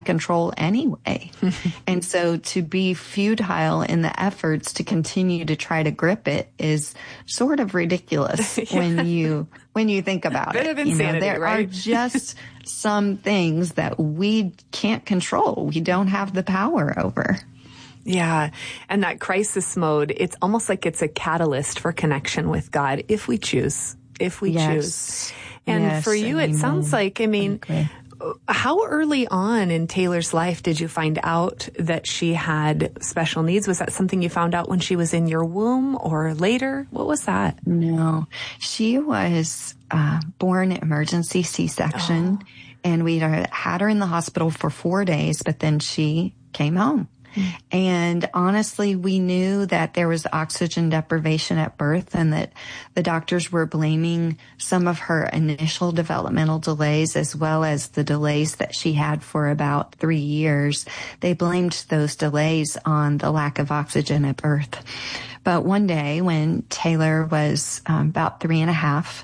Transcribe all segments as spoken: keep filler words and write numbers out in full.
control anyway. And so to be futile in the efforts to continue to try to grip it is sort of ridiculous yeah. when you when you think about Bit it. Of insanity, you know, there right? are just some things that we can't control. We don't have the power over. Yeah. And that crisis mode, it's almost like it's a catalyst for connection with God if we choose, if we yes. choose. And yes, for you, it amen. sounds like, I mean, okay. How early on in Taylor's life did you find out that she had special needs? Was that something you found out when she was in your womb or later? What was that? No, she was uh, born emergency C-section, oh. and we had her in the hospital for four days, but then she came home. Mm. And honestly, we knew that there was oxygen deprivation at birth and that the doctors were blaming some of her initial developmental delays as well as the delays that she had for about three years. They blamed those delays on the lack of oxygen at birth. But one day when Taylor was um, about three and a half,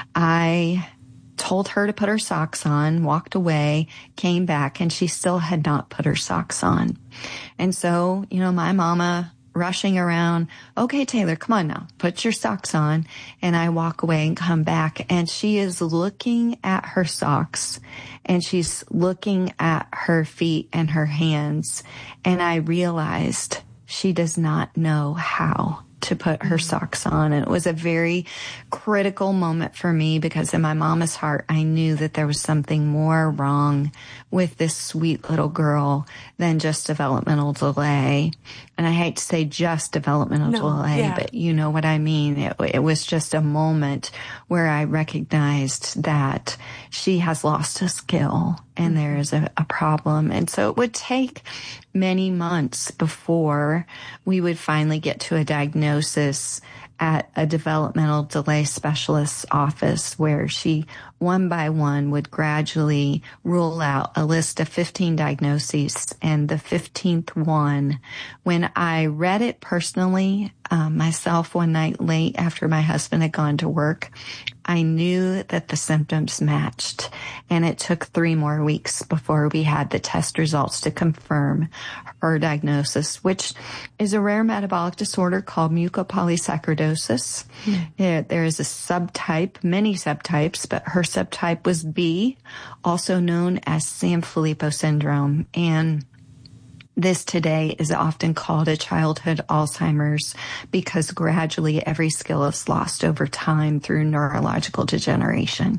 I told her to put her socks on, walked away, came back, and she still had not put her socks on. And so, you know, my mama rushing around, okay, Taylor, come on now, put your socks on. And I walk away and come back, and she is looking at her socks, and she's looking at her feet and her hands. And I realized she does not know how to put her socks on. And it was a very critical moment for me because in my mama's heart, I knew that there was something more wrong with this sweet little girl than just developmental delay. And I hate to say just developmental no, delay, yeah. but you know what I mean. It, it was just a moment where I recognized that she has lost a skill and mm-hmm. there is a, a problem. And so it would take many months before we would finally get to a diagnosis at a developmental delay specialist's office where she one by one would gradually rule out a list of fifteen diagnoses. And the fifteenth one, when I read it personally um, myself one night late after my husband had gone to work, I knew that the symptoms matched. And it took three more weeks before we had the test results to confirm her diagnosis, which is a rare metabolic disorder called mucopolysaccharidosis. Mm. There, there is a subtype, many subtypes, but her subtype was B, also known as Sanfilippo syndrome. And this today is often called a childhood Alzheimer's because gradually every skill is lost over time through neurological degeneration.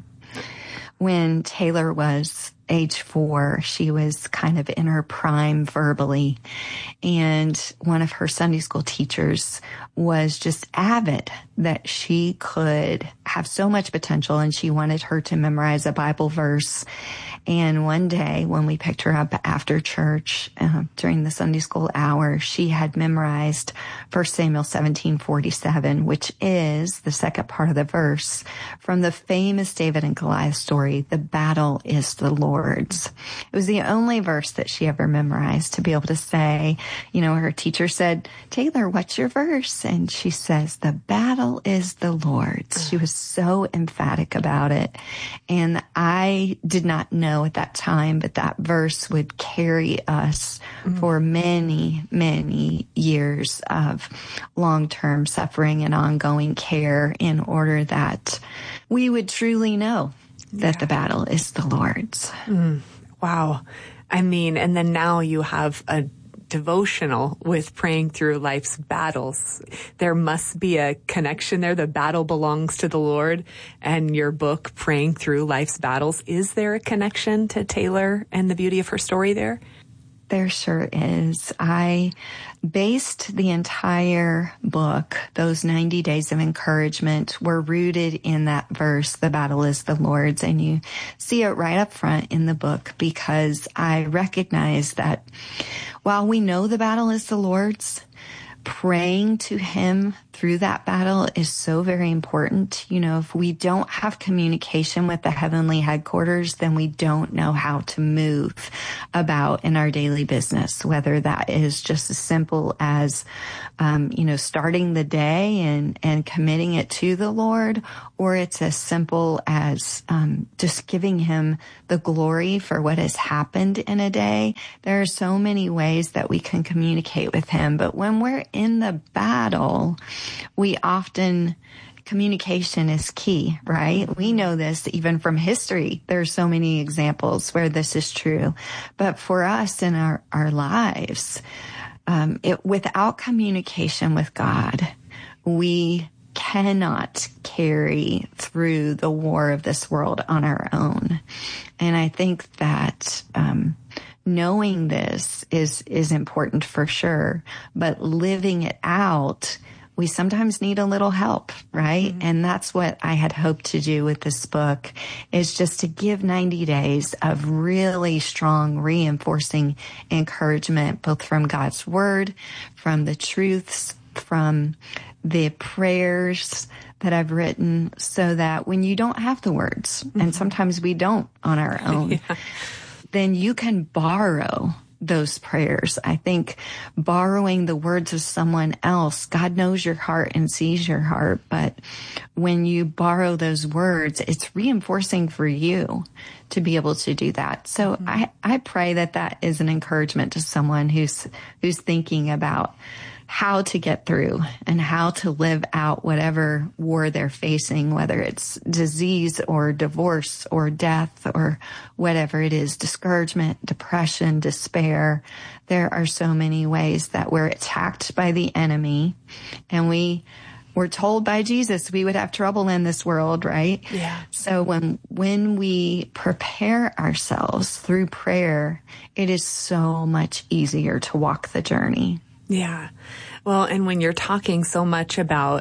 When Taylor was age four, she was kind of in her prime verbally. And one of her Sunday school teachers was just avid that she could have so much potential, and she wanted her to memorize a Bible verse. And one day when we picked her up after church uh, during the Sunday school hour, she had memorized First Samuel seventeen forty-seven, which is the second part of the verse from the famous David and Goliath story, "The battle is the Lord's." It was the only verse that she ever memorized to be able to say, you know, her teacher said, "Taylor, what's your verse?" And she says, "The battle is the Lord's." She was so emphatic about it. And I did not know at that time, but that verse would carry us mm. for many, many years of long-term suffering and ongoing care in order that we would truly know that yeah. the battle is the Lord's. Mm. Wow. I mean, and then now you have a devotional with praying through life's battles. There must be a connection there. The battle belongs to the Lord, and your book, Praying Through Life's Battles. Is there a connection to Taylor and the beauty of her story there? There sure is. I based the entire book, those ninety days of encouragement, were rooted in that verse, "The battle is the Lord's." And you see it right up front in the book because I recognize that while we know the battle is the Lord's, praying to Him through that battle is so very important. You know, if we don't have communication with the heavenly headquarters, then we don't know how to move about in our daily business, whether that is just as simple as, um, you know, starting the day and, and committing it to the Lord, or it's as simple as um, just giving him the glory for what has happened in a day. There are so many ways that we can communicate with him. But when we're in the battle, we often, communication is key, right? We know this even from history. There are so many examples where this is true. But for us in our, our lives, um, it, without communication with God, we cannot carry through the war of this world on our own. And I think that, um, knowing this is, is important for sure, but living it out, we sometimes need a little help, right? Mm-hmm. And that's what I had hoped to do with this book, is just to give ninety days of really strong, reinforcing encouragement, both from God's word, from the truths, from the prayers that I've written, so that when you don't have the words, mm-hmm. and sometimes we don't on our own, yeah. then you can borrow those prayers. I think borrowing the words of someone else, God knows your heart and sees your heart, but when you borrow those words, it's reinforcing for you to be able to do that. So mm-hmm. I, I pray that that is an encouragement to someone who's, who's thinking about how to get through and how to live out whatever war they're facing, whether it's disease or divorce or death or whatever it is, discouragement, depression, despair. There are so many ways that we're attacked by the enemy, and we were told by Jesus we would have trouble in this world, right? Yeah. So when, when we prepare ourselves through prayer, it is so much easier to walk the journey. Yeah. Well, and when you're talking so much about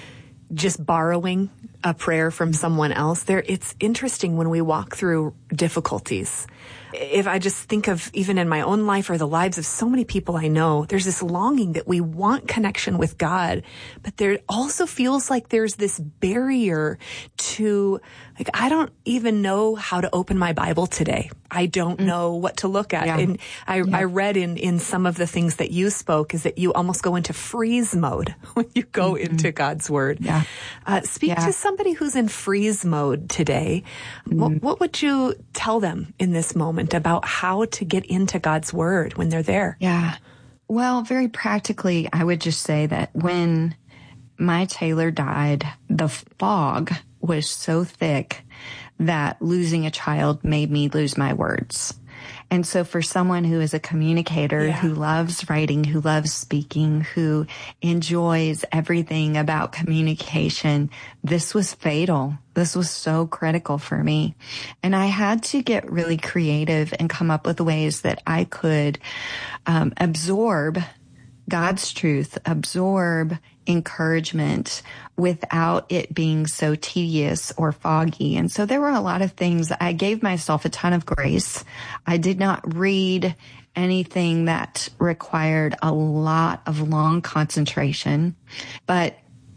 just borrowing a prayer from someone else, there, it's interesting when we walk through difficulties. If I just think of even in my own life or the lives of so many people I know, there's this longing that we want connection with God, but there also feels like there's this barrier to, like, I don't even know how to open my Bible today. I don't mm. know what to look at. Yeah. And I, yeah. I read in, in some of the things that you spoke is that you almost go into freeze mode when you go mm-hmm. into God's word. Yeah. Uh, speak yeah. to somebody who's in freeze mode today. Mm. What, what would you tell them in this moment about how to get into God's word when they're there? Yeah. Well, very practically, I would just say that when my Taylor died, the fog was so thick that losing a child made me lose my words. And so for someone who is a communicator, yeah. who loves writing, who loves speaking, who enjoys everything about communication, this was fatal. This was so critical for me. And I had to get really creative and come up with ways that I could um, absorb God's truth, absorb encouragement without it being so tedious or foggy. And so there were a lot of things. I gave myself a ton of grace. I did not read anything that required a lot of long concentration, but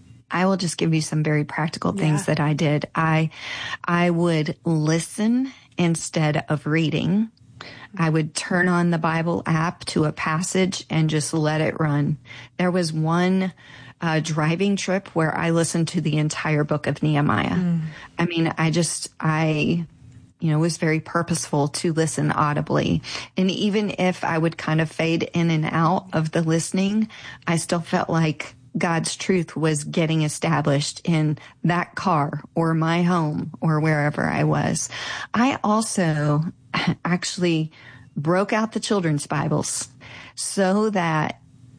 I will just give you some very practical things yeah. that I did. I, I would listen instead of reading. I would turn on the Bible app to a passage and just let it run. There was one uh, driving trip where I listened to the entire book of Nehemiah. Mm. I mean, I just, I, you know, was very purposeful to listen audibly. And even if I would kind of fade in and out of the listening, I still felt like God's truth was getting established in that car or my home or wherever I was. I also actually broke out the children's Bibles so that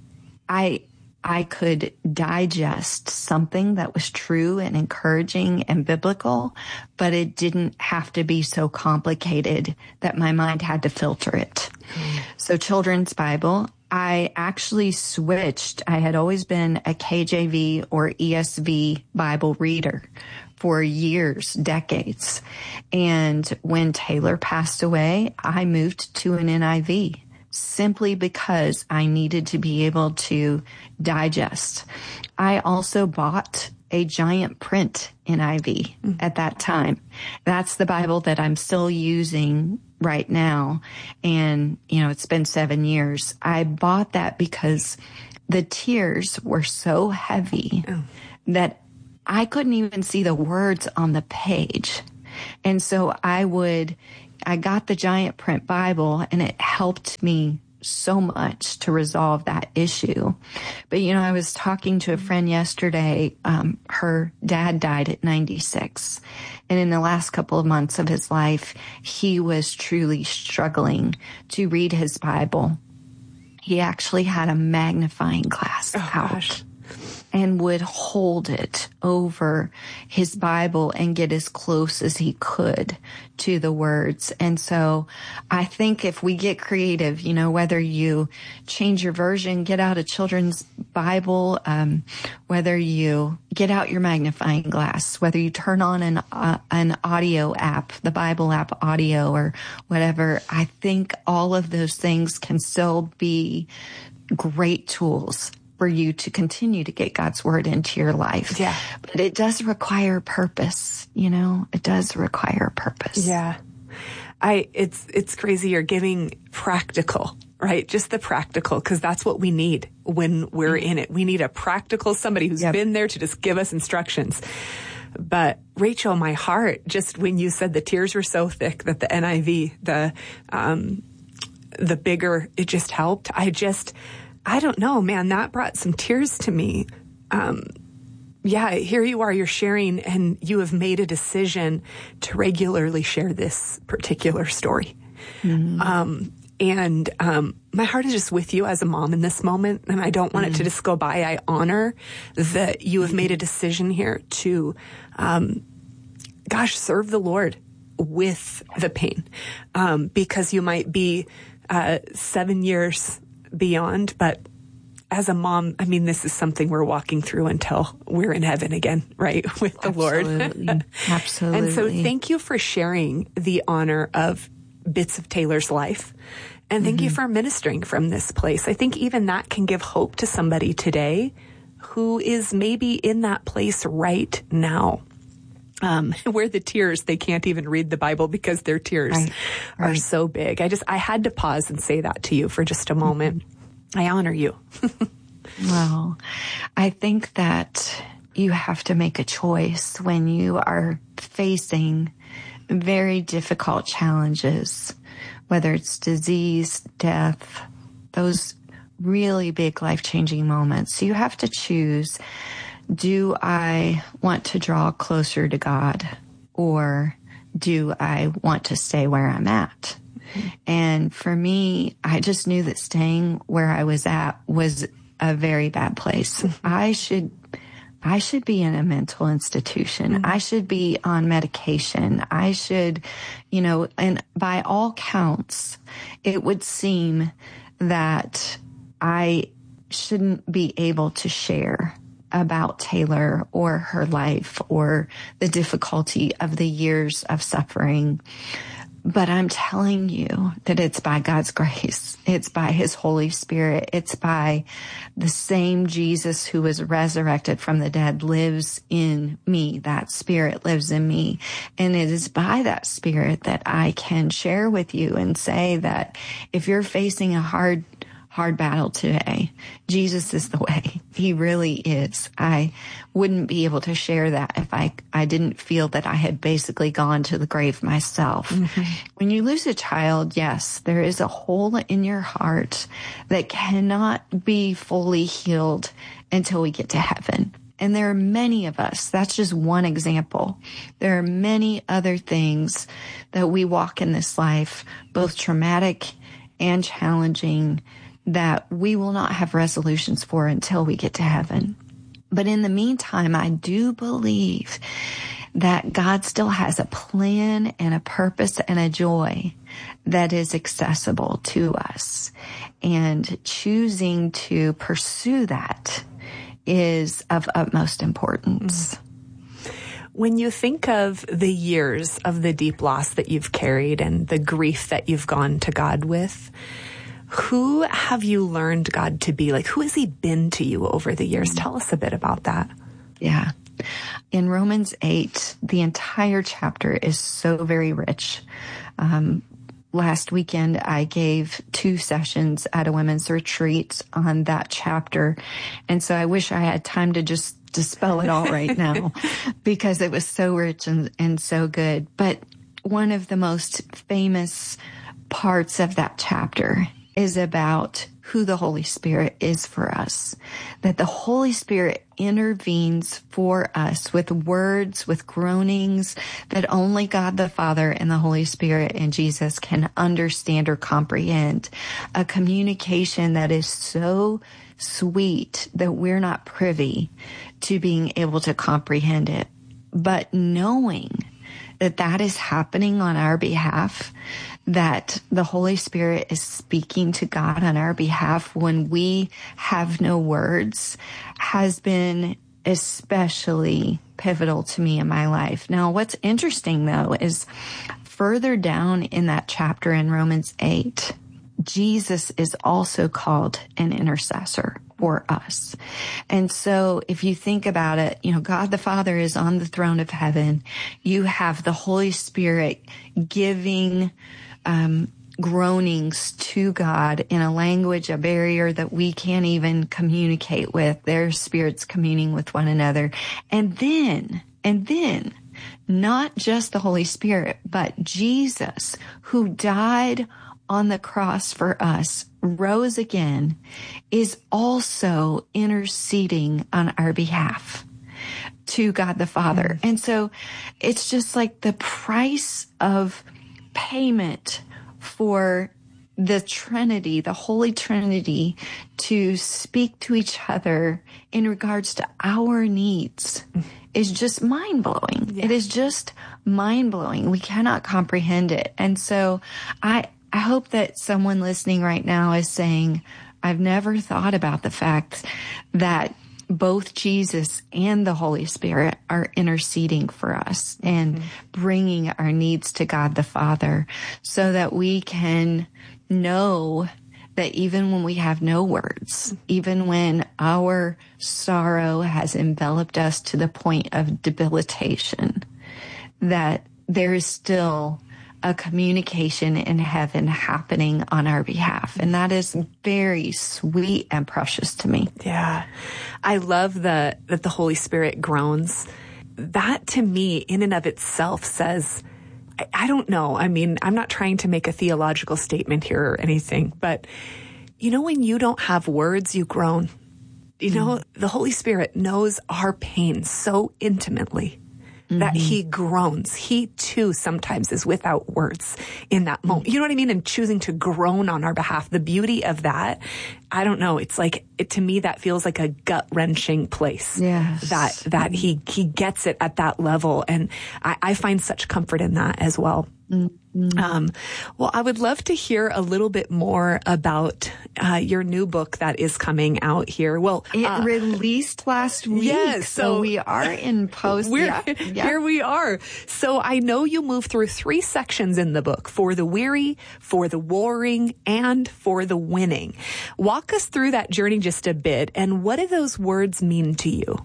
I I could digest something that was true and encouraging and biblical, but it didn't have to be so complicated that my mind had to filter it. Mm. So children's Bible, I actually switched. I had always been a K J V or E S V Bible reader for years, decades. And when Taylor passed away, I moved to an N I V simply because I needed to be able to digest. I also bought a giant print N I V mm-hmm. at that time. That's the Bible that I'm still using right now. And, you know, it's been seven years. I bought that because the tears were so heavy oh. that I couldn't even see the words on the page. And so I would, I got the giant print Bible, and it helped me so much to resolve that issue. But, you know, I was talking to a friend yesterday. Um, her dad died at ninety-six. And in the last couple of months of his life, he was truly struggling to read his Bible. He actually had a magnifying glass oh, out. Gosh. And would hold it over his Bible and get as close as he could to the words. And so I think if we get creative, you know, whether you change your version, get out a children's Bible, um, whether you get out your magnifying glass, whether you turn on an uh, an audio app, the Bible app audio or whatever, I think all of those things can still be great tools for you to continue to get God's word into your life. Yeah. But it does require purpose, you know, it does require purpose. Yeah. I, it's, it's crazy. You're giving practical, right? Just the practical, because that's what we need when we're in it. We need a practical, somebody who's yep. been there to just give us instructions. But Rachel, my heart, just when you said the tears were so thick that the N I V, the, um, the bigger, it just helped. I just, I don't know, man, that brought some tears to me. Um, yeah, here you are, you're sharing, and you have made a decision to regularly share this particular story. Mm-hmm. Um, and um, my heart is just with you as a mom in this moment, and I don't want mm-hmm. it to just go by. I honor that you have made a decision here to, um, gosh, serve the Lord with the pain, um, because you might be uh, seven years beyond, but as a mom, I mean, this is something we're walking through until we're in heaven again, right? With the Absolutely. Lord. Absolutely. And so thank you for sharing the honor of bits of Taylor's life. And thank mm-hmm. you for ministering from this place. I think even that can give hope to somebody today who is maybe in that place right now. Um, where the tears, they can't even read the Bible because their tears right, right. are so big. I just, I had to pause and say that to you for just a moment. Mm-hmm. I honor you. Well, I think that you have to make a choice when you are facing very difficult challenges, whether it's disease, death, those really big life-changing moments. You have to choose, do I want to draw closer to God, or do I want to stay where I'm at? Mm-hmm. And for me, I just knew that staying where I was at was a very bad place. Mm-hmm. I should, I should be in a mental institution. Mm-hmm. I should be on medication. I should, you know, and by all counts, it would seem that I shouldn't be able to share about Taylor or her life or the difficulty of the years of suffering. But I'm telling you that it's by God's grace. It's by His Holy Spirit. It's by the same Jesus who was resurrected from the dead lives in me. That Spirit lives in me. And it is by that Spirit that I can share with you and say that if you're facing a hard hard battle today, Jesus is the way. He really is. I wouldn't be able to share that if I, I didn't feel that I had basically gone to the grave myself. Mm-hmm. When you lose a child, yes, there is a hole in your heart that cannot be fully healed until we get to heaven. And there are many of us. That's just one example. There are many other things that we walk in this life, both traumatic and challenging, that we will not have resolutions for until we get to heaven. But in the meantime, I do believe that God still has a plan and a purpose and a joy that is accessible to us. And choosing to pursue that is of utmost importance. When you think of the years of the deep loss that you've carried and the grief that you've gone to God with, Who have you learned God to be? Like, who has he been to you over the years? Tell us a bit about that. Yeah. In Romans eight, the entire chapter is so very rich. Um, last weekend, I gave two sessions at a women's retreat on that chapter. And so I wish I had time to just dispel it all right now because it was so rich and, and so good. But one of the most famous parts of that chapter is about who the Holy Spirit is for us, that the Holy Spirit intervenes for us with words, with groanings that only God the Father and the Holy Spirit and Jesus can understand or comprehend. A communication that is so sweet that we're not privy to being able to comprehend it. But knowing that that is happening on our behalf, that the Holy Spirit is speaking to God on our behalf when we have no words, has been especially pivotal to me in my life. Now, what's interesting, though, is further down in that chapter in Romans eight, Jesus is also called an intercessor for us. And so if you think about it, you know, God the Father is on the throne of heaven. You have the Holy Spirit giving um, groanings to God in a language, a barrier that we can't even communicate with. Their spirits communing with one another. And then, and then, not just the Holy Spirit, but Jesus, who died on the cross for us, rose again, is also interceding on our behalf to God the Father. Mm. And so it's just like the price of payment for the Trinity, the Holy Trinity, to speak to each other in regards to our needs is just mind-blowing. Yeah. It is just mind-blowing. We cannot comprehend it. And so I, I hope that someone listening right now is saying, I've never thought about the fact that both Jesus and the Holy Spirit are interceding for us and mm-hmm. bringing our needs to God the Father so that we can know that even when we have no words, even when our sorrow has enveloped us to the point of debilitation, that there is still a communication in heaven happening on our behalf. And that is very sweet and precious to me. Yeah. I love the, that the Holy Spirit groans. That to me in and of itself says, I, I don't know. I mean, I'm not trying to make a theological statement here or anything, but you know, when you don't have words, you groan. You know, mm. the Holy Spirit knows our pain so intimately. Mm-hmm. That he groans. He too sometimes is without words in that moment. You know what I mean? And choosing to groan on our behalf. The beauty of that, I don't know. It's like, it, to me, that feels like a gut wrenching place. Yes. That, that he, he gets it at that level. And I, I find such comfort in that as well. Mm-hmm. Um, well, I would love to hear a little bit more about uh, your new book that is coming out here. Well, it uh, released last week, yes, so, so we are in post. We're, yeah, yeah. Here we are. So I know you move through three sections in the book: for the weary, for the warring, and for the winning. Walk us through that journey just a bit, and what do those words mean to you?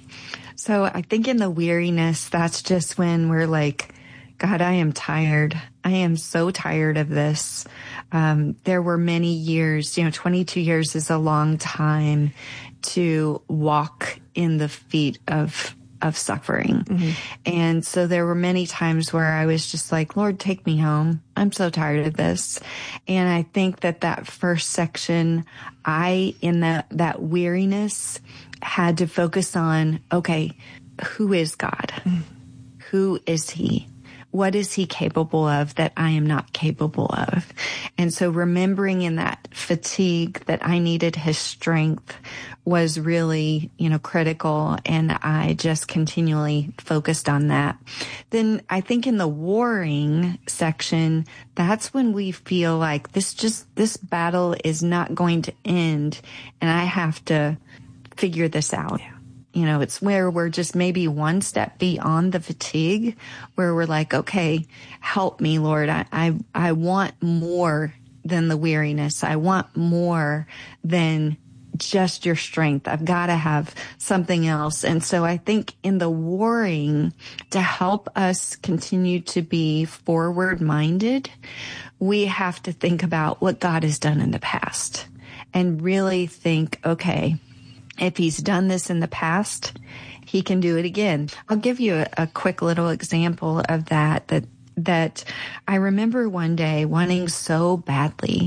So I think in the weariness, that's just when we're like, God, I am tired. I am so tired of this. Um, there were many years, you know, twenty-two years is a long time to walk in the feet of, of suffering. Mm-hmm. And so there were many times where I was just like, Lord, take me home. I'm so tired of this. And I think that that first section, I, in that, that weariness, had to focus on, okay, who is God? Mm-hmm. Who is he? What is he capable of that I am not capable of? And so remembering in that fatigue that I needed his strength was really, you know, critical. And I just continually focused on that. Then I think in the warring section, that's when we feel like this just, this battle is not going to end. And I have to figure this out. Yeah. You know, it's where we're just maybe one step beyond the fatigue, where we're like, okay, help me, Lord. I, I, I want more than the weariness. I want more than just your strength. I've got to have something else. And so I think in the warring, to help us continue to be forward minded, we have to think about what God has done in the past and really think, okay, if he's done this in the past, he can do it again. I'll give you a, a quick little example of that, that that I remember one day wanting so badly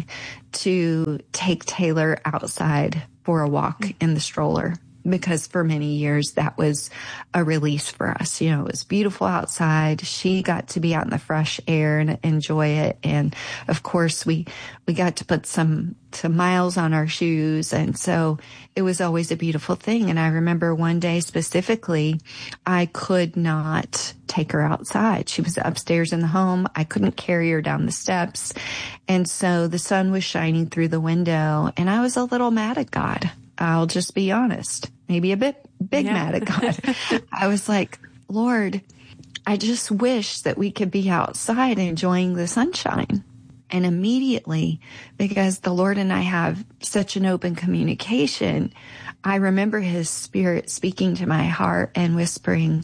to take Taylor outside for a walk in the stroller, because for many years that was a release for us. You know, it was beautiful outside. She got to be out in the fresh air and enjoy it. And of course we, we got to put some, some miles on our shoes. And so it was always a beautiful thing. And I remember one day specifically, I could not take her outside. She was upstairs in the home. I couldn't carry her down the steps. And so the sun was shining through the window and I was a little mad at God. I'll just be honest, maybe a bit big yeah. mad at God. I was like, Lord, I just wish that we could be outside enjoying the sunshine. And immediately, because the Lord and I have such an open communication, I remember his spirit speaking to my heart and whispering,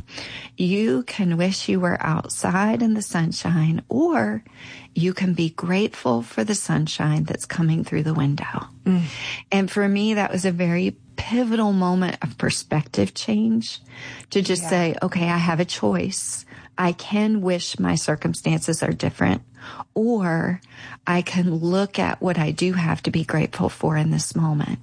you can wish you were outside in the sunshine, or you can be grateful for the sunshine that's coming through the window. Mm. And for me, that was a very pivotal moment of perspective change to just yeah. say, okay, I have a choice. I can wish my circumstances are different, or I can look at what I do have to be grateful for in this moment.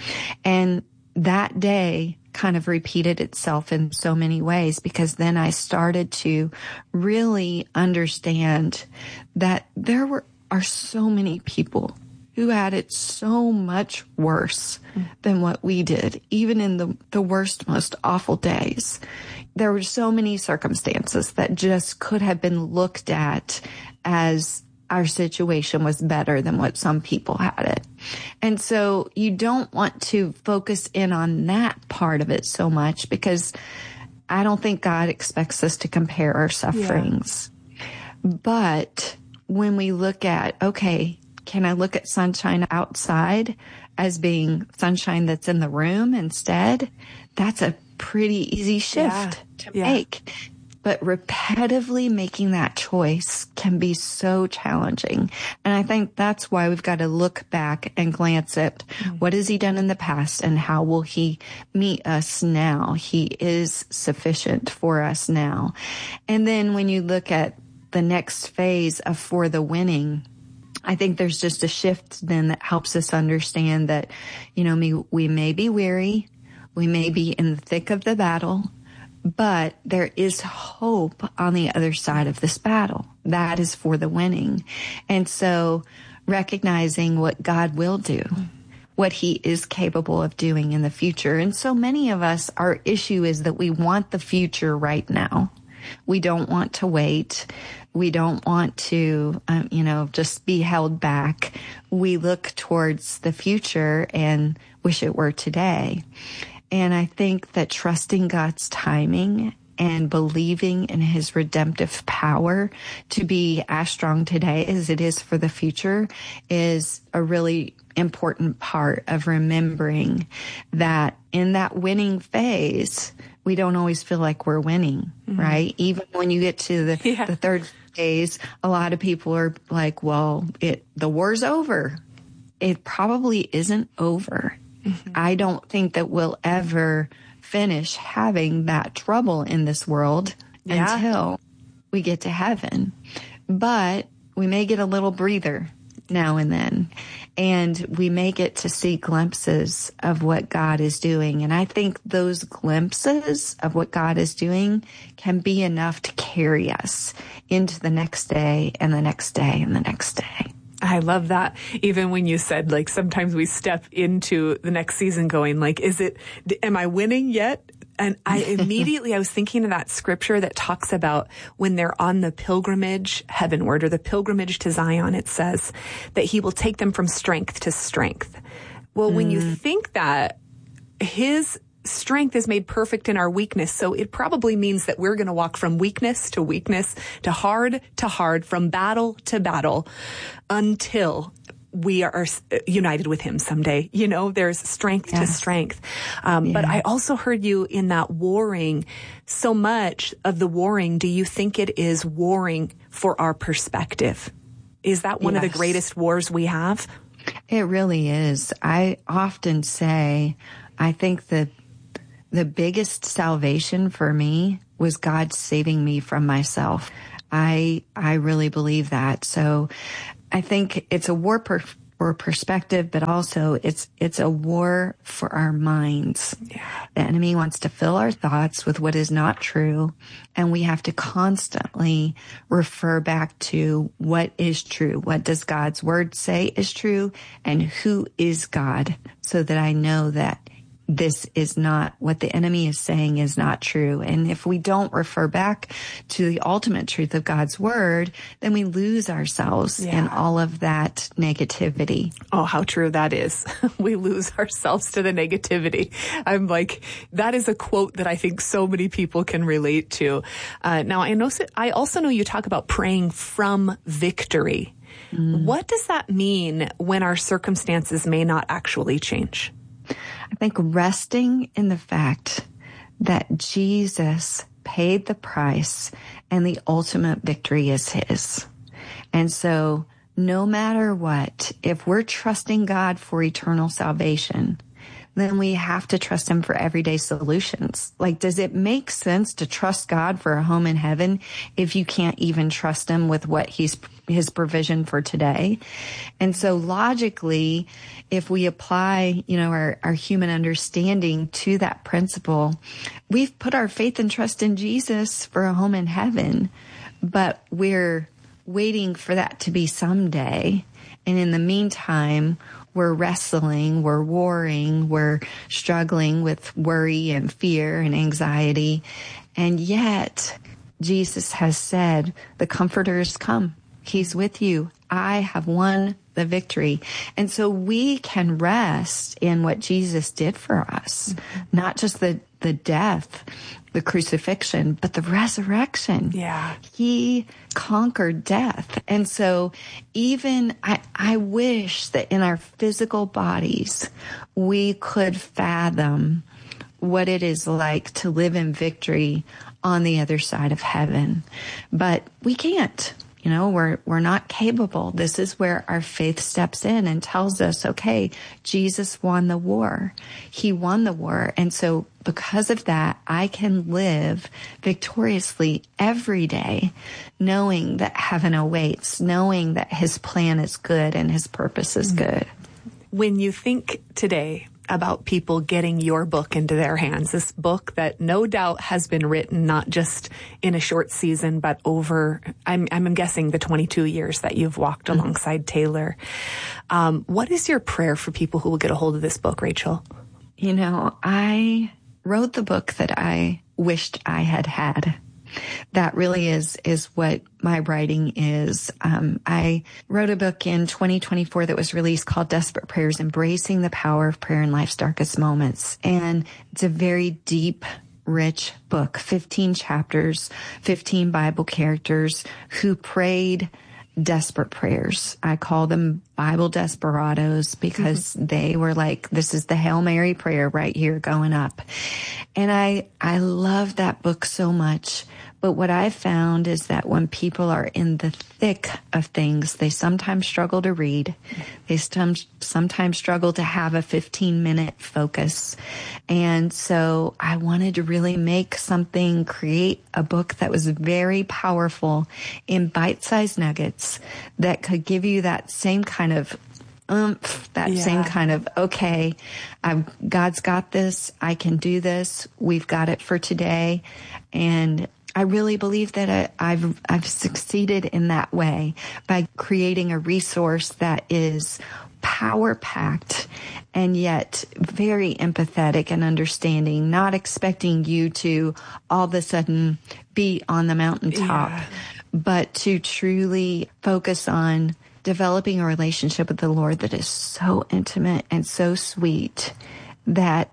And that day kind of repeated itself in so many ways, because then I started to really understand that there were are so many people who had it so much worse than what we did, even in the, the worst, most awful days. There were so many circumstances that just could have been looked at as our situation was better than what some people had it. And so you don't want to focus in on that part of it so much, because I don't think God expects us to compare our sufferings. Yeah. But when we look at, okay, can I look at sunshine outside as being sunshine that's in the room instead? That's a pretty easy shift yeah. to yeah. make. But repetitively making that choice can be so challenging. And I think that's why we've got to look back and glance at mm-hmm. what has he done in the past and how will he meet us now? He is sufficient for us now. And then when you look at the next phase of for the winning, I think there's just a shift then that helps us understand that, you know, we, we may be weary, we may be in the thick of the battle, but there is hope on the other side of this battle. That is for the winning. And so recognizing what God will do, what he is capable of doing in the future. And so many of us, our issue is that we want the future right now. We don't want to wait. We don't want to, um, you know, just be held back. We look towards the future and wish it were today. And I think that trusting God's timing and believing in his redemptive power to be as strong today as it is for the future is a really important part of remembering that in that winning phase, we don't always feel like we're winning, mm-hmm. right? Even when you get to the, yeah. the third phase, a lot of people are like, well, it the war's over. It probably isn't over. Mm-hmm. I don't think that we'll ever finish having that trouble in this world yeah. until we get to heaven. But we may get a little breather now and then, and we may get to see glimpses of what God is doing. And I think those glimpses of what God is doing can be enough to carry us into the next day and the next day and the next day. I love that. Even when you said, like, sometimes we step into the next season going, like, is it, am I winning yet? And I immediately, I was thinking of that scripture that talks about when they're on the pilgrimage heavenward, or the pilgrimage to Zion, it says that he will take them from strength to strength. Well, mm. when you think that, his strength is made perfect in our weakness. So it probably means that we're going to walk from weakness to weakness, to hard to hard, from battle to battle, until we are united with him someday. You know, there's strength yes. to strength. Um, yeah. But I also heard you in that warring, so much of the warring, do you think it is warring for our perspective? Is that one yes. of the greatest wars we have? It really is. I often say, I think that the biggest salvation for me was God saving me from myself. I I really believe that. So I think it's a war per, for perspective, but also it's it's a war for our minds. Yeah. The enemy wants to fill our thoughts with what is not true, and we have to constantly refer back to what is true. What does God's word say is true, and who is God, so that I know that this is not what the enemy is saying is not true. And if we don't refer back to the ultimate truth of God's word, then we lose ourselves yeah. in all of that negativity. Oh, how true that is. We lose ourselves to the negativity. I'm like, that is a quote that I think so many people can relate to. Uh, now, I know, I also know you talk about praying from victory. Mm. What does that mean when our circumstances may not actually change? I think resting in the fact that Jesus paid the price and the ultimate victory is his. And so no matter what, if we're trusting God for eternal salvation, then we have to trust him for everyday solutions. Like, does it make sense to trust God for a home in heaven if you can't even trust him with what he's, his provision for today? And so logically, if we apply, you know, our, our human understanding to that principle, we've put our faith and trust in Jesus for a home in heaven, but we're waiting for that to be someday. And in the meantime, we're wrestling, we're warring, we're struggling with worry and fear and anxiety. And yet, Jesus has said, the Comforter has come. He's with you. I have won the victory. And so we can rest in what Jesus did for us, mm-hmm. not just the, the death, the crucifixion, but the resurrection. Yeah. He conquered death. And so even I, I wish that in our physical bodies, we could fathom what it is like to live in victory on the other side of heaven. But we can't. You know, we're, we're not capable. This is where our faith steps in and tells us, okay, Jesus won the war. He won the war. And so because of that, I can live victoriously every day, knowing that heaven awaits, knowing that his plan is good and his purpose is good. When you think today about people getting your book into their hands, this book that no doubt has been written not just in a short season, but over, I'm, I'm guessing, the twenty-two years that you've walked mm-hmm. alongside Taylor. Um, what is your prayer for people who will get a hold of this book, Rachel? You know, I wrote the book that I wished I had had. That really is, is what my writing is. Um, I wrote a book in twenty twenty-four that was released called Desperate Prayers, Embracing the Power of Prayer in Life's Darkest Moments. And it's a very deep, rich book, fifteen chapters, fifteen Bible characters who prayed desperate prayers. I call them Bible desperados because mm-hmm. they were like, this is the Hail Mary prayer right here going up. And I, I love that book so much. But what I found is that when people are in the thick of things, they sometimes struggle to read. They sometimes struggle to have a fifteen minute focus. And so I wanted to really make something, create a book that was very powerful in bite-sized nuggets that could give you that same kind of oomph, that yeah. same kind of, okay, I've, God's got this. I can do this. We've got it for today. And I really believe that I, I've I've succeeded in that way by creating a resource that is power-packed and yet very empathetic and understanding, not expecting you to all of a sudden be on the mountaintop, yeah. but to truly focus on developing a relationship with the Lord that is so intimate and so sweet that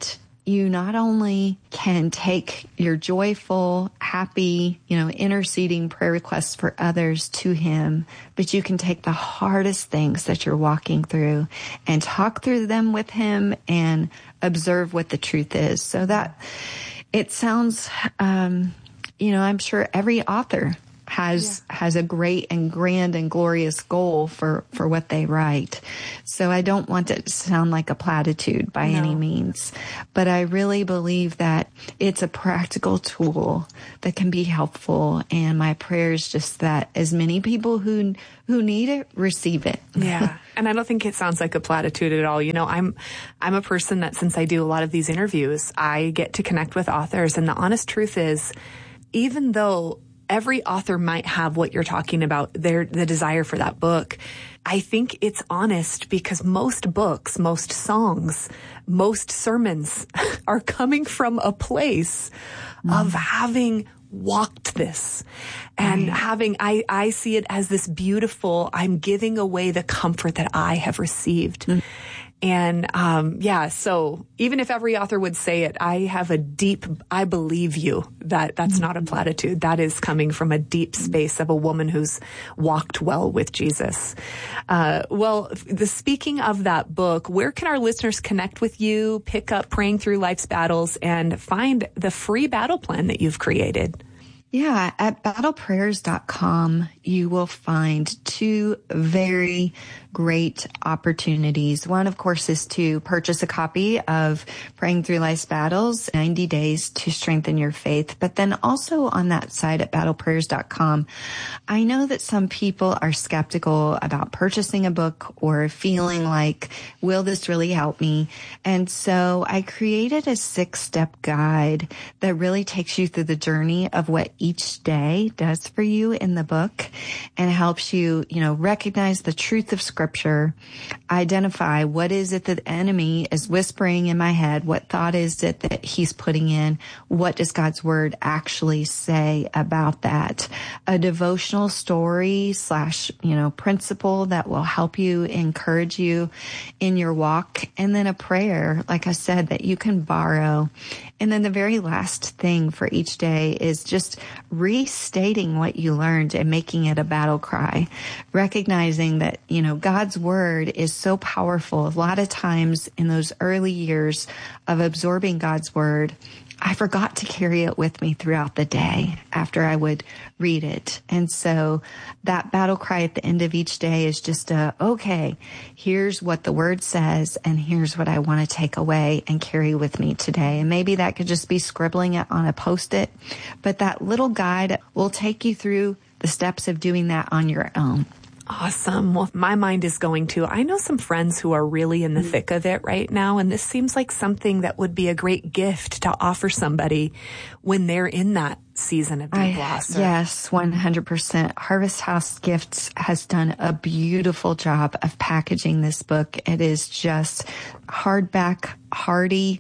you not only can take your joyful, happy, you know, interceding prayer requests for others to him, but you can take the hardest things that you're walking through and talk through them with him and observe what the truth is. So that it sounds, um, you know, I'm sure every author has yeah. has a great and grand and glorious goal for, for what they write. So I don't want it to sound like a platitude by no. any means, but I really believe that it's a practical tool that can be helpful. And my prayer is just that as many people who who need it receive it. Yeah. And I don't think it sounds like a platitude at all. You know, I'm I'm a person that since I do a lot of these interviews, I get to connect with authors. And the honest truth is, even though every author might have what you're talking about, their the desire for that book, I think it's honest because most books, most songs, most sermons are coming from a place mm. of having walked this and right. having, I, I see it as this beautiful, I'm giving away the comfort that I have received. Mm. And, um, yeah, so even if every author would say it, I have a deep, I believe you that that's not a platitude. That is coming from a deep space of a woman who's walked well with Jesus. Uh, well, the speaking of that book, where can our listeners connect with you, pick up Praying Through Life's Battles, and find the free battle plan that you've created? Yeah, at battle prayers dot com, you will find two very great opportunities. One, of course, is to purchase a copy of Praying Through Life's Battles, ninety days to Strengthen Your Faith. But then also on that site at battle prayers dot com, I know that some people are skeptical about purchasing a book or feeling like, will this really help me? And so I created a six-step guide that really takes you through the journey of what each day does for you in the book and helps you, you know, recognize the truth of Scripture, identify what is it that the enemy is whispering in my head, what thought is it that he's putting in, what does God's Word actually say about that, a devotional story slash, you know, principle that will help you, encourage you in your walk, and then a prayer, like I said, that you can borrow. And then the very last thing for each day is just restating what you learned and making it a battle cry, recognizing that, you know, God's Word is so powerful. A lot of times in those early years of absorbing God's Word, I forgot to carry it with me throughout the day after I would read it. And so that battle cry at the end of each day is just a, okay, here's what the Word says, and here's what I want to take away and carry with me today. And maybe that could just be scribbling it on a Post-it, but that little guide will take you through the steps of doing that on your own. Awesome. Well, my mind is going to, I know some friends who are really in the thick of it right now, and this seems like something that would be a great gift to offer somebody when they're in that season of deep loss. Yes, one hundred percent. Harvest House Gifts has done a beautiful job of packaging this book. It is just hardback, hardy,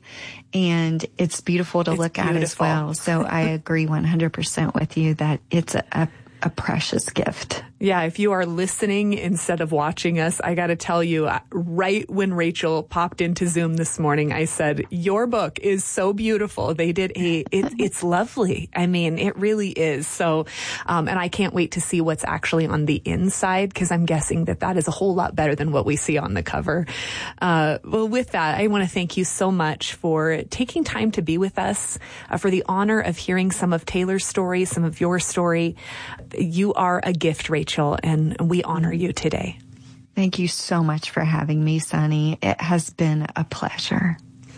and it's beautiful to it's look beautiful. at as well. So I agree one hundred percent with you that it's a, a a precious gift. Yeah, if you are listening instead of watching us, I got to tell you, right when Rachel popped into Zoom this morning, I said, your book is so beautiful. They did a, it, it's lovely. I mean, it really is. So, um, and I can't wait to see what's actually on the inside, because I'm guessing that that is a whole lot better than what we see on the cover. Uh, well, with that, I want to thank you so much for taking time to be with us, uh, for the honor of hearing some of Taylor's story, some of your story. You are a gift, Rachel, and we honor you today. Thank you so much for having me, Sunny. It has been a pleasure.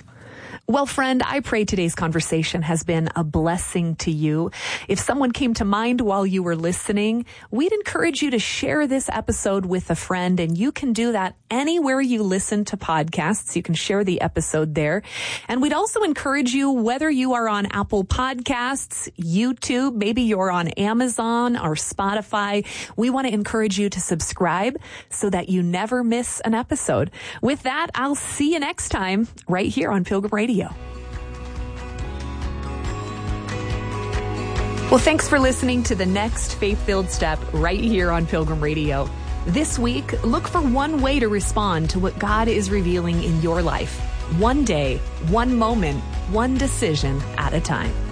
Well, friend, I pray today's conversation has been a blessing to you. If someone came to mind while you were listening, we'd encourage you to share this episode with a friend, and you can do that anywhere you listen to podcasts. You can share the episode there. And we'd also encourage you, whether you are on Apple Podcasts, YouTube, maybe you're on Amazon or Spotify, we want to encourage you to subscribe so that you never miss an episode. With that, I'll see you next time right here on Pilgrim Radio. Well, thanks for listening to the next faith-filled step right here on Pilgrim Radio. This week, look for one way to respond to what God is revealing in your life. One day, one moment, one decision at a time.